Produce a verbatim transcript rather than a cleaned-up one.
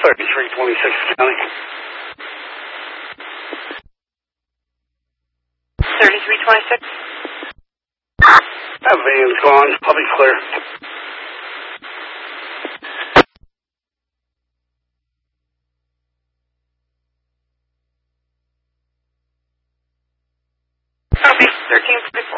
thirty-three twenty-six County. thirty-three twenty-six. That van's gone. I'll be clear. Copy. thirteen forty-four.